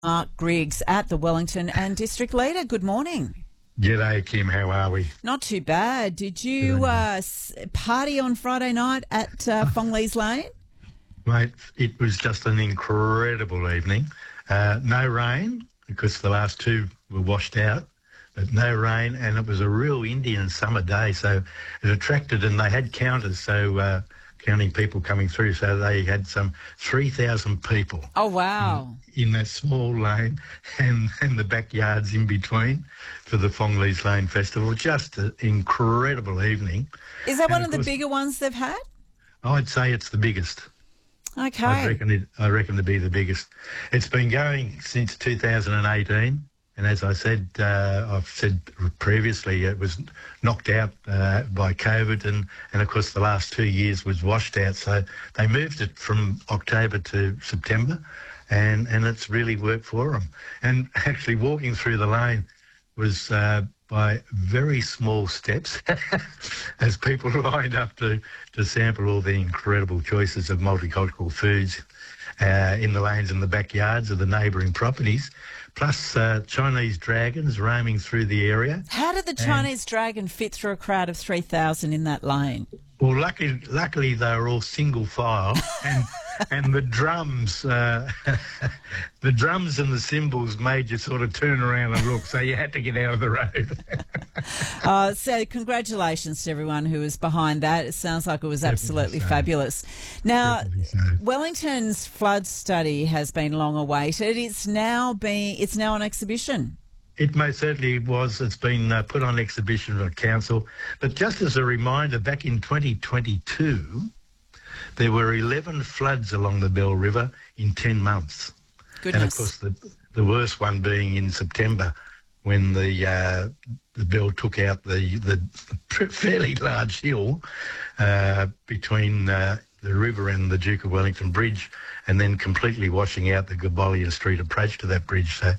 Mark Griggs at the Wellington and District Leader. Good morning. G'day, Kim. How are we? Not too bad. Did you party on Friday night at Fongleys Lane? Mate, it was just an incredible evening. No rain, because the last two were washed out, but no rain, and it was a real Indian summer day, so it attracted, and they had counters, so counting people coming through, so they had some 3,000 people. Oh, wow. In that small lane and the backyards in between for the Fongleys Lane Festival. Just an incredible evening. Is that one of the bigger ones they've had? I'd say it's the biggest. Okay. I reckon to be the biggest. It's been going since 2018, and as I said, I've said previously, it was knocked out by COVID, and of course the last 2 years was washed out. So they moved it from October to September, and it's really worked for them. And actually walking through the lane was by very small steps as people lined up to sample all the incredible choices of multicultural foods in the lanes and the backyards of the neighbouring properties, plus Chinese dragons roaming through the area. How did the Chinese dragon fit through a crowd of 3,000 in that lane? Well, luckily they were all single file, and the drums, the drums and the cymbals made you sort of turn around and look, so you had to get out of the road. So congratulations to everyone who was behind that. It sounds like it was absolutely so. Fabulous. Now, So. Wellington's flood study has been long awaited. It's now on exhibition. It most certainly was. It's been put on exhibition at council. But just as a reminder, back in 2022, there were 11 floods along the Bell River in 10 months. Goodness. And of course, the worst one being in September, when the Bell took out the fairly large hill between the river and the Duke of Wellington Bridge, and then completely washing out the Gabolia Street approach to that bridge. So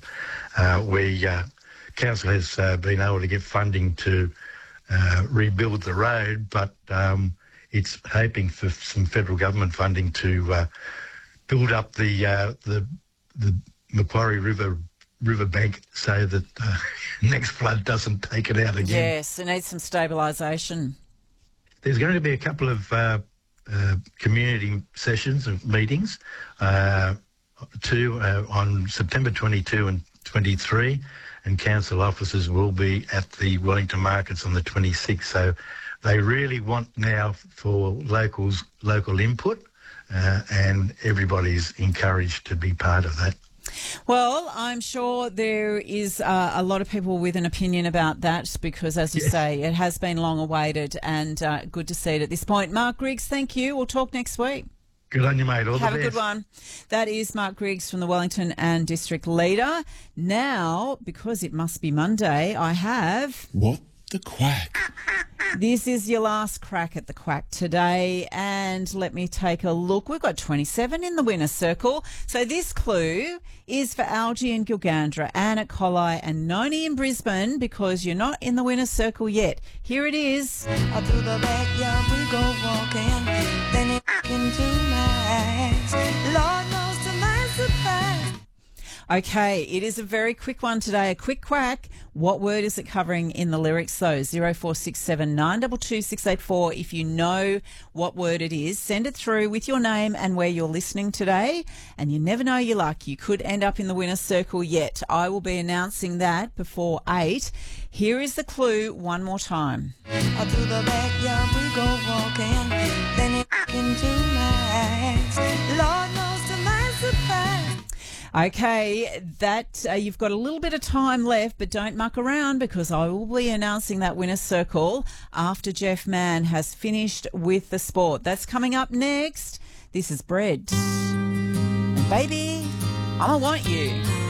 council has been able to get funding to rebuild the road, but it's hoping for some federal government funding to build up the Macquarie riverbank so that next flood doesn't take it out again. Yes, it needs some stabilisation. There's going to be a couple of community sessions and meetings, two on September 22 and 23, and council officers will be at the Wellington Markets on the 26th. So they really want now for local input, and everybody's encouraged to be part of that. Well, I'm sure there is a lot of people with an opinion about that because, as you say, it has been long awaited and good to see it at this point. Mark Griggs, thank you. We'll talk next week. Good on you, mate. All the best. Have a good one. That is Mark Griggs from the Wellington and District Leader. Now, because it must be Monday, I have... What the Quack? This is your last crack at the Quack today, and let me take a look. We've got 27 in the winner's circle. So this clue is for Algie in Gilgandra, Anne at Collie and Noni in Brisbane, because you're not in the winner's circle yet. Here it is. Out through the backyard we go walking, then it into my eyes. Lord knows tonight's surprise. Okay, it is a very quick one today, a quick quack. What word is it covering in the lyrics, though? 0467 922 684. If you know what word it is, send it through with your name and where you're listening today. And you never know your luck. You could end up in the winner's circle yet. I will be announcing that before 8. Here is the clue one more time. Out through the backyard we go walking, then it into my eyes. Lord knows tonight's surprise. Okay, that you've got a little bit of time left, but don't muck around because I will be announcing that winner's circle after Jeff Mann has finished with the sport. That's coming up next. This is Bread. And baby, I'ma want you.